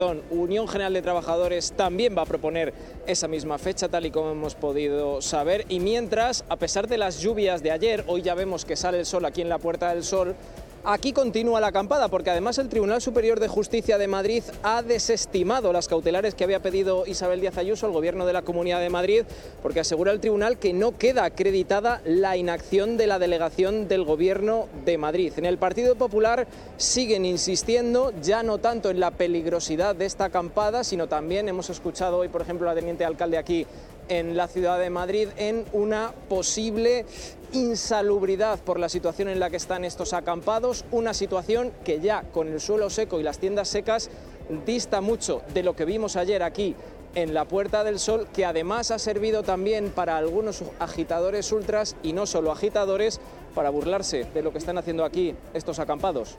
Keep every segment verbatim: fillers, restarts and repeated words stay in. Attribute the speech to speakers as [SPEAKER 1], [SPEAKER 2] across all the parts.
[SPEAKER 1] Unión General de Trabajadores también va a proponer esa misma fecha, tal y como hemos podido saber. Y mientras, a pesar de las lluvias de ayer, hoy ya vemos que sale el sol aquí en la Puerta del Sol. Aquí continúa la acampada, porque además el Tribunal Superior de Justicia de Madrid ha desestimado las cautelares que había pedido Isabel Díaz Ayuso al Gobierno de la Comunidad de Madrid, porque asegura el tribunal que no queda acreditada la inacción de la delegación del Gobierno de Madrid. En el Partido Popular siguen insistiendo, ya no tanto en la peligrosidad de esta acampada, sino también, hemos escuchado hoy, por ejemplo, a la teniente alcalde aquí en la ciudad de Madrid, en una posible insalubridad por la situación en la que están estos acampados, una situación que ya con el suelo seco y las tiendas secas dista mucho de lo que vimos ayer aquí en la Puerta del Sol, que además ha servido también para algunos agitadores ultras, y no solo agitadores, para burlarse de lo que están haciendo aquí estos acampados.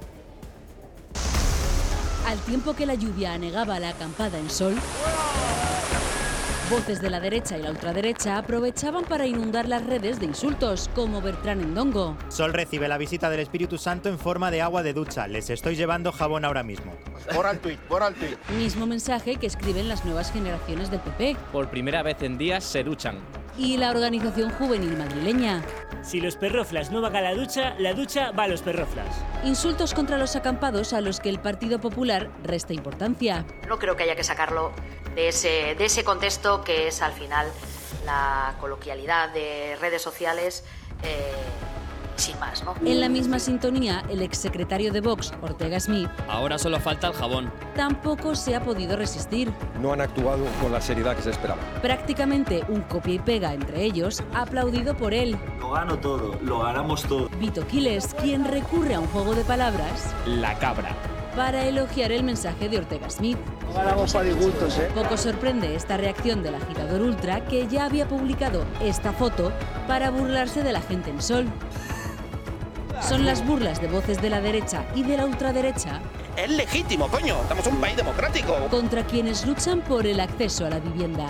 [SPEAKER 2] Al tiempo que la lluvia anegaba la acampada en Sol, voces de la derecha y la ultraderecha aprovechaban para inundar las redes de insultos, como Bertrán Endongo.
[SPEAKER 3] Sol recibe la visita del Espíritu Santo en forma de agua de ducha. Les estoy llevando jabón ahora mismo.
[SPEAKER 4] Borra el tuit, borra el tuit.
[SPEAKER 2] Mismo mensaje que escriben las nuevas generaciones del P P.
[SPEAKER 5] Por primera vez en días se duchan.
[SPEAKER 2] Y la organización juvenil madrileña.
[SPEAKER 6] Si los perroflas no van a la ducha, la ducha va a los perroflas.
[SPEAKER 2] Insultos contra los acampados a los que el Partido Popular resta importancia.
[SPEAKER 7] No creo que haya que sacarlo de ese, de ese contexto que es al final la coloquialidad de redes sociales, eh, sin más, ¿no?
[SPEAKER 2] En la misma sintonía, el exsecretario de Vox, Ortega Smith,
[SPEAKER 5] ahora solo falta el jabón.
[SPEAKER 2] Tampoco se ha podido resistir.
[SPEAKER 8] No han actuado con la seriedad que se esperaba.
[SPEAKER 2] Prácticamente un copia y pega entre ellos, aplaudido por él.
[SPEAKER 9] Lo gano todo, lo ganamos todo.
[SPEAKER 2] Vito Quiles, quien recurre a un juego de palabras,
[SPEAKER 5] la cabra,
[SPEAKER 2] para elogiar el mensaje de Ortega Smith.
[SPEAKER 4] No ganamos a disgustos, ¿eh?
[SPEAKER 2] Poco sorprende esta reacción del agitador ultra, que ya había publicado esta foto para burlarse de la gente en Sol. Son las burlas de voces de la derecha y de la ultraderecha.
[SPEAKER 4] Es legítimo, coño, estamos en un país democrático.
[SPEAKER 2] Contra quienes luchan por el acceso a la vivienda.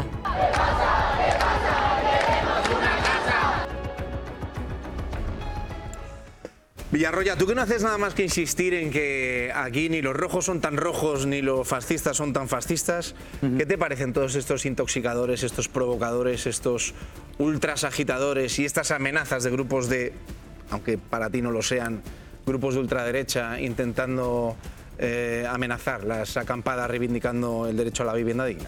[SPEAKER 10] Villarroya, tú que no haces nada más que insistir en que aquí ni los rojos son tan rojos ni los fascistas son tan fascistas, uh-huh. ¿Qué te parecen todos estos intoxicadores, estos provocadores, estos ultras agitadores y estas amenazas de grupos de, aunque para ti no lo sean, grupos de ultraderecha intentando eh, amenazar las acampadas reivindicando el derecho a la vivienda digna?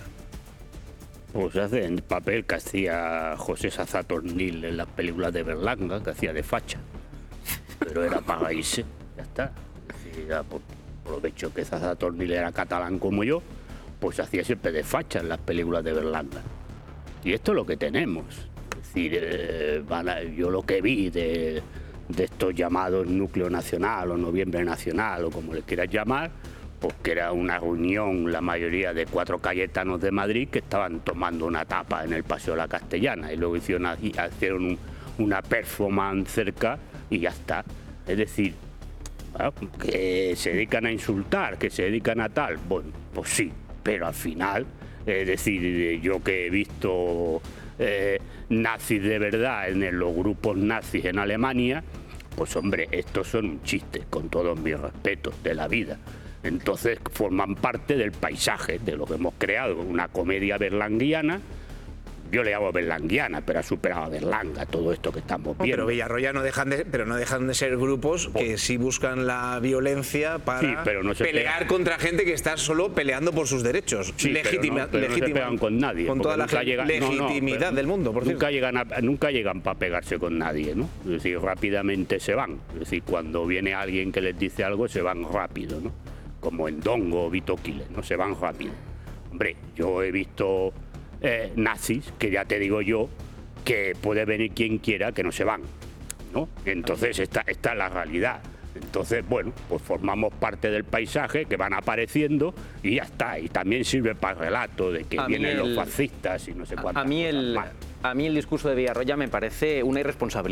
[SPEAKER 11] Pues hace el papel que hacía José Sazatornil en las películas de Berlanga, que hacía de facha. Pero era para irse, ya está. Era por, por el hecho que Sazatornil era catalán como yo, pues hacía siempre de facha en las películas de Berlanga. Y esto es lo que tenemos. Es decir, eh, van a, yo lo que vi de, de estos llamados Núcleo Nacional o Noviembre Nacional o como les quieras llamar, pues que era una reunión, la mayoría de cuatro cayetanos de Madrid que estaban tomando una tapa en el Paseo de la Castellana y luego hicieron, hicieron un, una performance cerca y ya está. Es decir, bueno, que se dedican a insultar, que se dedican a tal, bueno, pues sí, pero al final, es decir, yo que he visto eh, nazis de verdad en los grupos nazis en Alemania, pues hombre, estos son un chiste, con todos mis respetos, de la vida. Entonces forman parte del paisaje, de lo que hemos creado, una comedia berlanguiana. Yo le hago berlanguiana, pero ha superado a Berlanga todo esto que estamos viendo.
[SPEAKER 10] Pero Villarroya no dejan de, pero no dejan de ser grupos que sí buscan la violencia para
[SPEAKER 11] sí, pero no se
[SPEAKER 10] pelear
[SPEAKER 11] pegan
[SPEAKER 10] contra gente que está solo peleando por sus derechos.
[SPEAKER 11] Sí,
[SPEAKER 10] Legítima,
[SPEAKER 11] pero no, pero
[SPEAKER 10] legítima,
[SPEAKER 11] no se pegan con nadie.
[SPEAKER 10] Con toda la
[SPEAKER 11] llegan,
[SPEAKER 10] legitimidad
[SPEAKER 11] no, no,
[SPEAKER 10] del mundo, por
[SPEAKER 11] nunca
[SPEAKER 10] cierto.
[SPEAKER 11] llegan, a, nunca llegan para pegarse con nadie, ¿no? Es decir, rápidamente se van. Es decir, cuando viene alguien que les dice algo, se van rápido, ¿no? Como Endongo o Vito Quiles, ¿no? Se van rápido. Hombre, yo he visto Eh, nazis, que ya te digo yo, que puede venir quien quiera, que no se van, ¿no? Entonces esta, esta es la realidad. Entonces, bueno, pues formamos parte del paisaje que van apareciendo y ya está. Y también sirve para el relato de que
[SPEAKER 12] a
[SPEAKER 11] vienen
[SPEAKER 12] el,
[SPEAKER 11] los fascistas y no sé cuántas
[SPEAKER 12] a mí el
[SPEAKER 11] cosas más.
[SPEAKER 12] A mí el discurso de Villarroya me parece una irresponsabilidad.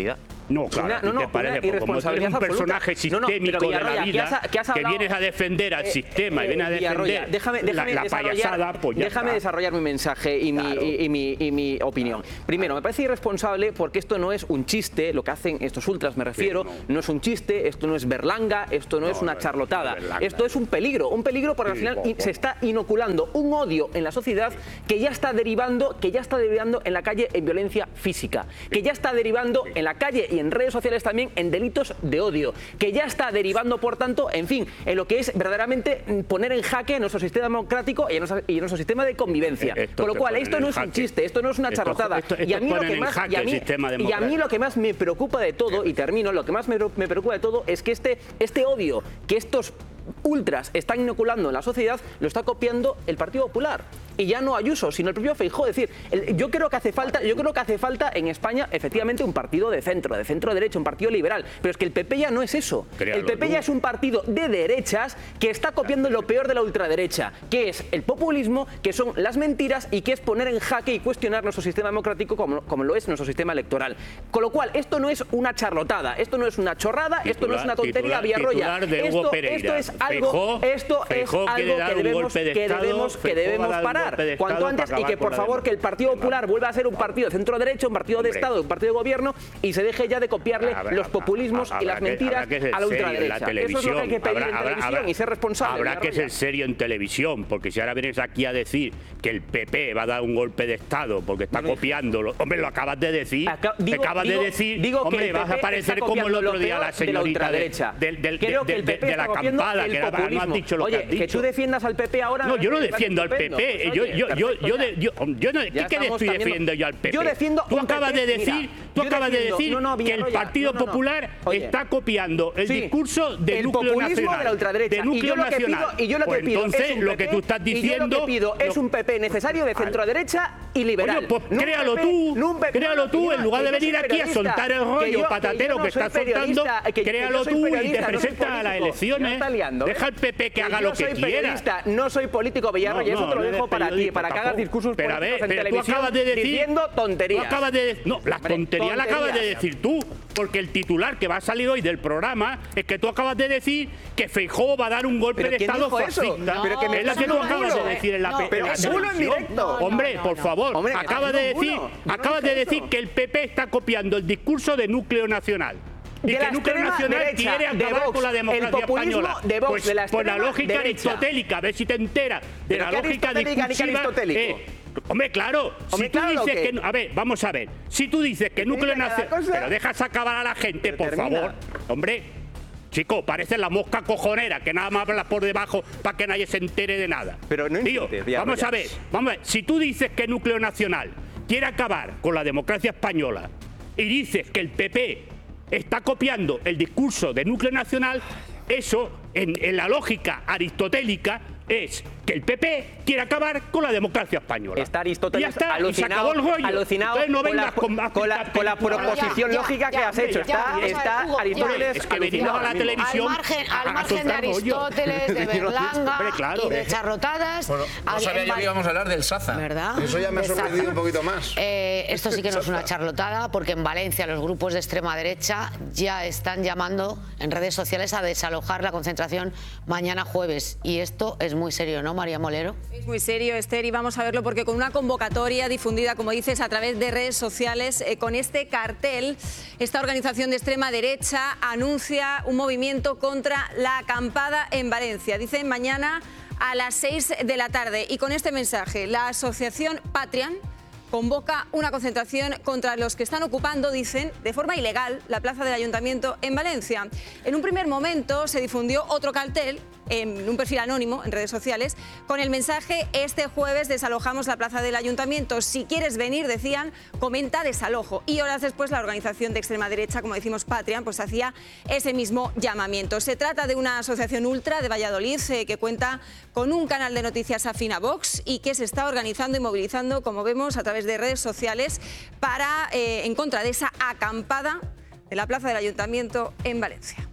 [SPEAKER 11] No, claro,
[SPEAKER 7] Una- no, no,
[SPEAKER 11] ¿te parece?
[SPEAKER 7] una
[SPEAKER 11] Porque como tú eres un
[SPEAKER 7] irresponsabilidad
[SPEAKER 11] personaje
[SPEAKER 7] absoluta. No, no, pero
[SPEAKER 11] sistémico de la
[SPEAKER 7] Villarroya,
[SPEAKER 11] vida,
[SPEAKER 7] que has- que has
[SPEAKER 11] que
[SPEAKER 7] hablado-
[SPEAKER 11] vienes a defender al
[SPEAKER 7] Eh,
[SPEAKER 11] sistema y
[SPEAKER 7] eh,
[SPEAKER 11] vienes a
[SPEAKER 7] Villarroya,
[SPEAKER 11] defender
[SPEAKER 7] déjame, déjame
[SPEAKER 11] la, la
[SPEAKER 7] desarrollar-
[SPEAKER 11] payasada, pues ya
[SPEAKER 7] déjame
[SPEAKER 11] está.
[SPEAKER 7] desarrollar mi mensaje y mi,
[SPEAKER 11] Claro.
[SPEAKER 7] y, y mi, y mi opinión. Primero, me parece irresponsable porque esto no es un chiste, lo que hacen estos ultras me refiero,
[SPEAKER 11] Sí,
[SPEAKER 7] no. no es un chiste, esto no es berlanga, esto no,
[SPEAKER 11] No,
[SPEAKER 7] es una
[SPEAKER 11] no es-
[SPEAKER 7] charlotada,
[SPEAKER 11] no es berlanga.
[SPEAKER 7] esto es un peligro, un peligro porque
[SPEAKER 11] Sí,
[SPEAKER 7] al final
[SPEAKER 11] por-
[SPEAKER 7] i- se está inoculando un odio en la sociedad que ya está derivando, que ya está derivando en la calle en violencia física, que ya está derivando en la calle y en redes sociales también en delitos de odio, que ya está derivando, por tanto, en fin, en lo que es verdaderamente mm, poner en jaque nuestro sistema democrático y nuestro, y nuestro sistema de convivencia.
[SPEAKER 11] Eh, esto
[SPEAKER 7] Con lo
[SPEAKER 11] te
[SPEAKER 7] cual,
[SPEAKER 11] ponen
[SPEAKER 7] esto
[SPEAKER 11] en
[SPEAKER 7] no es un
[SPEAKER 11] jaque.
[SPEAKER 7] chiste, esto no es una
[SPEAKER 11] Esto-
[SPEAKER 7] charlotada.
[SPEAKER 11] esto-
[SPEAKER 7] y a
[SPEAKER 11] esto
[SPEAKER 7] mí lo
[SPEAKER 11] ponen
[SPEAKER 7] que
[SPEAKER 11] en
[SPEAKER 7] más
[SPEAKER 11] jaque
[SPEAKER 7] y a
[SPEAKER 11] el
[SPEAKER 7] mí,
[SPEAKER 11] sistema
[SPEAKER 7] y a mí
[SPEAKER 11] democrático.
[SPEAKER 7] lo que más me preocupa de todo, y termino, lo que más me, me preocupa de todo es que este, este odio que estos ultras están inoculando en la sociedad lo está copiando el Partido Popular. Y ya no Ayuso, sino el propio Feijóo. Es decir, el- yo creo que hace falta, yo creo que hace falta en España efectivamente un partido de centro, de centro derecha, un partido liberal. Pero es que el P P ya no es eso.
[SPEAKER 11] Créalo
[SPEAKER 7] el P P
[SPEAKER 11] tú.
[SPEAKER 7] ya es un partido de derechas que está copiando lo peor de la ultraderecha, que es el populismo, que son las mentiras y que es poner en jaque y cuestionar nuestro sistema democrático como, como lo es nuestro sistema electoral. Con lo cual, esto no es una charlotada, esto no es una chorrada, esto no es una tontería,
[SPEAKER 11] Titular-
[SPEAKER 7] Villarroya.
[SPEAKER 11] titular de Hugo
[SPEAKER 7] Esto,
[SPEAKER 11] Pereira.
[SPEAKER 7] esto es algo,
[SPEAKER 11] Feijóo-
[SPEAKER 7] esto
[SPEAKER 11] Feijóo
[SPEAKER 7] es
[SPEAKER 11] quiere
[SPEAKER 7] algo
[SPEAKER 11] dar
[SPEAKER 7] que
[SPEAKER 11] un
[SPEAKER 7] debemos,
[SPEAKER 11] golpe de
[SPEAKER 7] que
[SPEAKER 11] Estado,
[SPEAKER 7] debemos, que
[SPEAKER 11] Feijóo va a
[SPEAKER 7] debemos
[SPEAKER 11] dar un
[SPEAKER 7] parar
[SPEAKER 11] golpe de
[SPEAKER 7] cuanto
[SPEAKER 11] Estado
[SPEAKER 7] antes
[SPEAKER 11] para
[SPEAKER 7] y que
[SPEAKER 11] acabar
[SPEAKER 7] por
[SPEAKER 11] con la
[SPEAKER 7] favor que el Partido Popular vuelva a ser un partido de centro derecha, un partido de
[SPEAKER 11] Hombre.
[SPEAKER 7] Estado, un partido de gobierno y se deje ya de copiarle
[SPEAKER 11] Habrá-
[SPEAKER 7] los populismos y
[SPEAKER 11] habrá
[SPEAKER 7] las
[SPEAKER 11] que-
[SPEAKER 7] mentiras
[SPEAKER 11] habrá que ser
[SPEAKER 7] a la
[SPEAKER 11] serio en
[SPEAKER 7] ultraderecha.
[SPEAKER 11] la
[SPEAKER 7] Eso es lo que hay
[SPEAKER 11] televisión.
[SPEAKER 7] que pedir
[SPEAKER 11] Habrá-
[SPEAKER 7] en
[SPEAKER 11] habrá-
[SPEAKER 7] televisión
[SPEAKER 11] habrá-
[SPEAKER 7] y ser responsable.
[SPEAKER 11] Habrá que
[SPEAKER 7] Villarroya.
[SPEAKER 11] ser serio en televisión, porque si ahora vienes aquí a decir que el P P va a dar un golpe de Estado porque está copiándolo, hombre, lo acabas de decir.
[SPEAKER 7] Acá- digo-
[SPEAKER 11] acabas
[SPEAKER 7] digo-
[SPEAKER 11] de decir,
[SPEAKER 7] digo que
[SPEAKER 11] hombre,
[SPEAKER 7] el
[SPEAKER 11] vas
[SPEAKER 7] P P
[SPEAKER 11] a parecer
[SPEAKER 7] está
[SPEAKER 11] como el
[SPEAKER 7] copiando
[SPEAKER 11] otro
[SPEAKER 7] lo
[SPEAKER 11] día la
[SPEAKER 7] peor de la
[SPEAKER 11] señorita de,
[SPEAKER 7] ultraderecha.
[SPEAKER 11] del- del-
[SPEAKER 7] Creo
[SPEAKER 11] de-
[SPEAKER 7] que el
[SPEAKER 11] de-
[SPEAKER 7] P P
[SPEAKER 11] de la
[SPEAKER 7] está copiando
[SPEAKER 11] acampada,
[SPEAKER 7] el
[SPEAKER 11] que ahora no has
[SPEAKER 7] populismo.
[SPEAKER 11] dicho lo que
[SPEAKER 7] Oye,
[SPEAKER 11] has dicho.
[SPEAKER 7] que tú defiendas al P P ahora.
[SPEAKER 11] No, yo no
[SPEAKER 7] me parece
[SPEAKER 11] defiendo al P
[SPEAKER 7] estupendo.
[SPEAKER 11] P.
[SPEAKER 7] Pues
[SPEAKER 11] Yo,
[SPEAKER 7] oye,
[SPEAKER 11] yo, yo,
[SPEAKER 7] perfecto,
[SPEAKER 11] yo,
[SPEAKER 7] ya.
[SPEAKER 11] de- yo, yo no, ¿qué,
[SPEAKER 7] Ya
[SPEAKER 11] qué le
[SPEAKER 7] estamos
[SPEAKER 11] estoy
[SPEAKER 7] cambiando.
[SPEAKER 11] defiendo yo al P P?
[SPEAKER 7] Yo defiendo
[SPEAKER 11] Tú
[SPEAKER 7] un P P,
[SPEAKER 11] acabas de decir,
[SPEAKER 7] mira,
[SPEAKER 11] tú
[SPEAKER 7] yo
[SPEAKER 11] acabas de
[SPEAKER 7] defiendo-
[SPEAKER 11] decir
[SPEAKER 7] no, no,
[SPEAKER 11] que el
[SPEAKER 7] Villarroya,
[SPEAKER 11] Partido
[SPEAKER 7] no, no, no.
[SPEAKER 11] Popular
[SPEAKER 7] Oye.
[SPEAKER 11] está copiando el
[SPEAKER 7] Sí,
[SPEAKER 11] discurso del
[SPEAKER 7] el
[SPEAKER 11] núcleo
[SPEAKER 7] populismo
[SPEAKER 11] nacional.
[SPEAKER 7] de la ultraderecha.
[SPEAKER 11] De núcleo
[SPEAKER 7] y yo lo que pido,
[SPEAKER 11] nacional.
[SPEAKER 7] y yo lo que
[SPEAKER 11] Pues
[SPEAKER 7] pido
[SPEAKER 11] entonces,
[SPEAKER 7] es un
[SPEAKER 11] lo
[SPEAKER 7] P P,
[SPEAKER 11] que tú estás
[SPEAKER 7] y yo
[SPEAKER 11] diciendo.
[SPEAKER 7] lo que pido es
[SPEAKER 11] no-
[SPEAKER 7] un P P necesario de centro derecha y liberal.
[SPEAKER 11] Oye, pues
[SPEAKER 7] No un
[SPEAKER 11] créalo
[SPEAKER 7] P P,
[SPEAKER 11] tú,
[SPEAKER 7] no un P P,
[SPEAKER 11] créalo
[SPEAKER 7] no,
[SPEAKER 11] tú,
[SPEAKER 7] que
[SPEAKER 11] en
[SPEAKER 7] yo-
[SPEAKER 11] lugar de
[SPEAKER 7] que yo
[SPEAKER 11] venir
[SPEAKER 7] soy
[SPEAKER 11] aquí a
[SPEAKER 7] periodista,
[SPEAKER 11] soltar el
[SPEAKER 7] que
[SPEAKER 11] rollo
[SPEAKER 7] yo- que
[SPEAKER 11] patatero
[SPEAKER 7] yo no
[SPEAKER 11] que
[SPEAKER 7] soy
[SPEAKER 11] estás soltando,
[SPEAKER 7] periodista, que- que
[SPEAKER 11] créalo
[SPEAKER 7] yo soy
[SPEAKER 11] tú y te
[SPEAKER 7] periodista, no soy
[SPEAKER 11] presentas a las
[SPEAKER 7] político.
[SPEAKER 11] elecciones.
[SPEAKER 7] Ya está liando, ¿eh?
[SPEAKER 11] Deja al P P que haga
[SPEAKER 7] yo
[SPEAKER 11] lo que
[SPEAKER 7] soy
[SPEAKER 11] quiera.
[SPEAKER 7] periodista, no soy político, Villarroya,
[SPEAKER 11] No,
[SPEAKER 7] eso te lo
[SPEAKER 11] no
[SPEAKER 7] dejo
[SPEAKER 11] eres
[SPEAKER 7] para ti,
[SPEAKER 11] periodista
[SPEAKER 7] para que hagas
[SPEAKER 11] tampoco.
[SPEAKER 7] discursos
[SPEAKER 11] Pero a ver,
[SPEAKER 7] políticos en
[SPEAKER 11] pero tú
[SPEAKER 7] televisión
[SPEAKER 11] acabas de decir,
[SPEAKER 7] diciendo tonterías.
[SPEAKER 11] Tú acabas de decir, no, las
[SPEAKER 7] Hombre,
[SPEAKER 11] tonterías las acabas de
[SPEAKER 7] tonterías.
[SPEAKER 11] decir tú, porque el titular que va a salir hoy del programa es que tú acabas de decir que Feijóo va a dar un golpe
[SPEAKER 7] ¿Pero
[SPEAKER 11] de
[SPEAKER 7] quién
[SPEAKER 11] Estado
[SPEAKER 7] dijo eso?
[SPEAKER 11] fascista.
[SPEAKER 7] No, pero que me
[SPEAKER 11] es lo
[SPEAKER 7] estás
[SPEAKER 11] que tú
[SPEAKER 7] dando
[SPEAKER 11] acabas
[SPEAKER 7] bulo,
[SPEAKER 11] de decir en la,
[SPEAKER 7] no,
[SPEAKER 11] pe-
[SPEAKER 7] pero
[SPEAKER 11] en la
[SPEAKER 7] es bulo en
[SPEAKER 11] televisión.
[SPEAKER 7] directo.
[SPEAKER 11] Hombre, por favor,
[SPEAKER 7] Hombre, que
[SPEAKER 11] acabas
[SPEAKER 7] me
[SPEAKER 11] de
[SPEAKER 7] estás dando
[SPEAKER 11] decir,
[SPEAKER 7] bulo. Yo no
[SPEAKER 11] acabas
[SPEAKER 7] dije
[SPEAKER 11] de decir
[SPEAKER 7] eso.
[SPEAKER 11] que el P P está copiando el discurso de núcleo nacional. Y
[SPEAKER 7] De
[SPEAKER 11] que
[SPEAKER 7] la
[SPEAKER 11] Núcleo
[SPEAKER 7] extrema
[SPEAKER 11] Nacional
[SPEAKER 7] derecha,
[SPEAKER 11] quiere
[SPEAKER 7] de
[SPEAKER 11] acabar
[SPEAKER 7] Vox,
[SPEAKER 11] con la
[SPEAKER 7] el
[SPEAKER 11] democracia
[SPEAKER 7] populismo
[SPEAKER 11] española.
[SPEAKER 7] de Vox,
[SPEAKER 11] pues,
[SPEAKER 7] de la
[SPEAKER 11] por la
[SPEAKER 7] extrema
[SPEAKER 11] lógica
[SPEAKER 7] derecha.
[SPEAKER 11] aristotélica, a ver si te enteras de
[SPEAKER 7] ¿Pero
[SPEAKER 11] la
[SPEAKER 7] qué
[SPEAKER 11] lógica
[SPEAKER 7] aristotélica ni qué
[SPEAKER 11] discursiva.
[SPEAKER 7] aristotélico?
[SPEAKER 11] eh, hombre, claro,
[SPEAKER 7] Hombre,
[SPEAKER 11] si tú
[SPEAKER 7] claro,
[SPEAKER 11] dices
[SPEAKER 7] ¿o qué?
[SPEAKER 11] que. A ver, vamos a ver. Si tú dices que Núcleo
[SPEAKER 7] cada
[SPEAKER 11] Nacional.
[SPEAKER 7] cosa.
[SPEAKER 11] Pero dejas acabar a la gente,
[SPEAKER 7] Pero
[SPEAKER 11] por
[SPEAKER 7] termina.
[SPEAKER 11] favor. Hombre. Chico, parece la mosca cojonera, que nada más hablas por debajo para que nadie se entere de nada.
[SPEAKER 7] Pero no
[SPEAKER 11] Tío,
[SPEAKER 7] insistes, Villarroya.
[SPEAKER 11] vamos a ver, vamos a ver. Si tú dices que Núcleo Nacional quiere acabar con la democracia española y dices que el P P está copiando el discurso de Núcleo Nacional, eso, en, en la lógica aristotélica, es que el P P quiere acabar con la democracia española.
[SPEAKER 7] Está Aristóteles
[SPEAKER 11] Y ya está, y se
[SPEAKER 7] alucinado,
[SPEAKER 11] acabó el rollo.
[SPEAKER 7] alucinado
[SPEAKER 11] Entonces no
[SPEAKER 7] con, la,
[SPEAKER 11] vengas con, más
[SPEAKER 7] con, la, con la proposición
[SPEAKER 12] Ya, ya,
[SPEAKER 7] lógica que
[SPEAKER 12] ya,
[SPEAKER 7] has hecho.
[SPEAKER 12] ya,
[SPEAKER 7] Está,
[SPEAKER 12] vamos a ver,
[SPEAKER 7] está
[SPEAKER 12] Hugo,
[SPEAKER 7] Aristóteles
[SPEAKER 11] Es que venimos a la
[SPEAKER 7] alucinado.
[SPEAKER 11] televisión
[SPEAKER 12] Al margen,
[SPEAKER 11] a-
[SPEAKER 12] al
[SPEAKER 11] a
[SPEAKER 12] margen de
[SPEAKER 11] soltar rollo.
[SPEAKER 12] Aristóteles, de Berlanga
[SPEAKER 11] Hombre, claro.
[SPEAKER 12] y de charlotadas.
[SPEAKER 10] Bueno, no
[SPEAKER 12] al-
[SPEAKER 10] sabía
[SPEAKER 12] en
[SPEAKER 10] yo
[SPEAKER 12] Val-
[SPEAKER 10] que íbamos a hablar del Saza.
[SPEAKER 12] ¿Verdad?
[SPEAKER 10] Eso ya me ha
[SPEAKER 12] De
[SPEAKER 10] sorprendido
[SPEAKER 12] Saza.
[SPEAKER 10] un poquito más.
[SPEAKER 12] Eh, esto sí que no es una charlotada, porque en Valencia los grupos de extrema derecha ya están llamando en redes sociales a desalojar la concentración mañana jueves. Y esto es muy serio, ¿no, María Molero?
[SPEAKER 13] Es muy serio, Esther, y vamos a verlo porque con una convocatoria difundida, como dices, a través de redes sociales, eh, con este cartel, esta organización de extrema derecha anuncia un movimiento contra la acampada en Valencia. Dicen mañana a las seis de la tarde. Y con este mensaje, la asociación Patrian convoca una concentración contra los que están ocupando, dicen, de forma ilegal, la plaza del Ayuntamiento en Valencia. En un primer momento se difundió otro cartel en un perfil anónimo en redes sociales con el mensaje: este jueves desalojamos la plaza del Ayuntamiento. Si quieres venir, decían, comenta desalojo. Y horas después la organización de extrema derecha, como decimos Patrian, pues hacía ese mismo llamamiento. Se trata de una asociación ultra de Valladolid eh, que cuenta con un canal de noticias afín a Vox y que se está organizando y movilizando, como vemos, a través de redes sociales para eh, en contra de esa acampada de la plaza del Ayuntamiento en Valencia.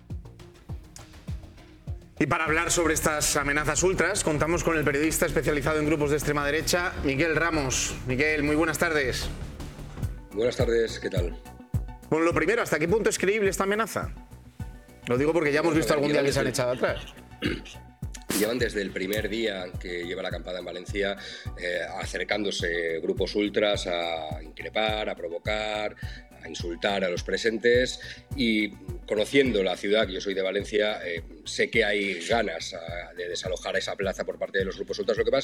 [SPEAKER 10] Y para hablar sobre estas amenazas ultras, contamos con el periodista especializado en grupos de extrema derecha, Miguel Ramos. Miguel, muy buenas tardes.
[SPEAKER 14] Buenas tardes, ¿qué tal?
[SPEAKER 10] Bueno, lo primero, ¿hasta qué punto es creíble esta amenaza? Lo digo porque ya hemos visto algún día que se han echado atrás.
[SPEAKER 14] Llevan desde el primer día que lleva la acampada en Valencia eh, acercándose grupos ultras a increpar, a provocar, a insultar a los presentes, y conociendo la ciudad, que yo soy de Valencia, eh, sé que hay ganas a, de desalojar esa plaza por parte de los grupos ultras. Lo que pasa